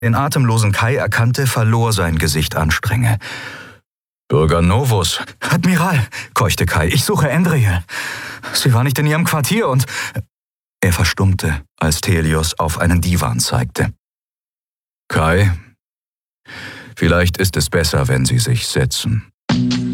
den atemlosen Kai erkannte, verlor sein Gesicht an Strenge. »Bürger Novus!« »Admiral«, keuchte Kai, »ich suche Endriel. Sie war nicht in ihrem Quartier und...« Er verstummte, als Thelios auf einen Divan zeigte. »Kai, vielleicht ist es besser, wenn Sie sich setzen.«